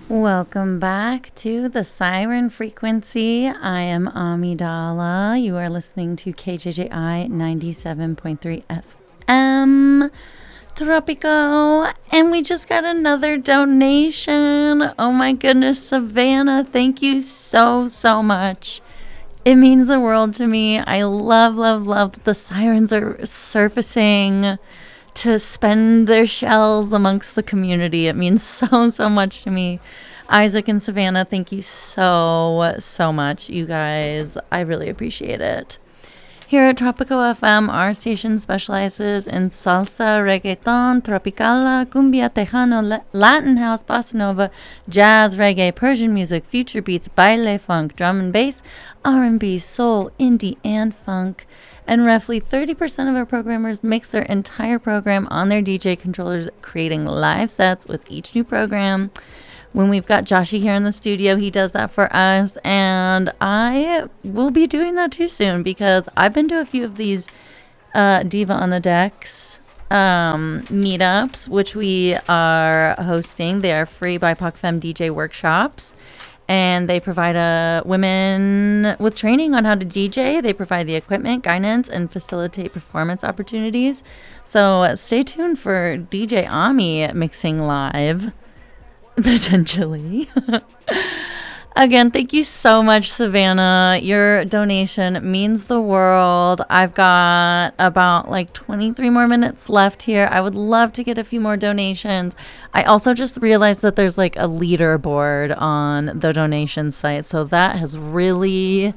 Welcome back to the Siren Frequency. I am Amidala. You are listening to KJJI 97.3 FM Tropico. And we just got another donation. Oh my goodness, Savannah, thank you so much. It means the world to me. I love that the sirens are surfacing to spend their shells amongst the community. It means so much to me. Isaac and Savannah, thank you so much, you guys. I really appreciate it. Here at Tropico FM, our station specializes in salsa, reggaeton, tropicala, cumbia, tejano, Latin house, bossa nova, jazz, reggae, Persian music, future beats, baile, funk, drum and bass, R&B, soul, indie, and funk. And roughly 30% of our programmers mix their entire program on their DJ controllers, creating live sets with each new program. When we've got Joshy here in the studio, he does that for us, and I will be doing that too soon because I've been to a few of these Diva on the Decks meetups, which we are hosting. They are free BIPOC Femme DJ workshops, and they provide women with training on how to DJ. They provide the equipment, guidance, and facilitate performance opportunities. So stay tuned for DJ Ami mixing live. Potentially. Again, thank you so much, Savannah. Your donation means the world. I've got about 23 more minutes left here. I would love to get a few more donations. I also just realized that there's a leaderboard on the donation site. So that has really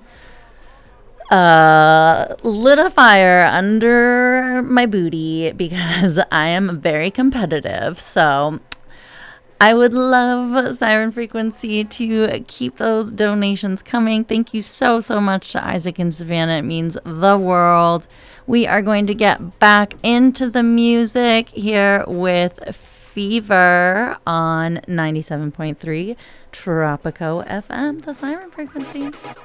lit a fire under my booty because I am very competitive. So I would love Siren Frequency to keep those donations coming. Thank you so much to Isaac and Savannah. It means the world. We are going to get back into the music here with Fever on 97.3 Tropico FM, the Siren Frequency.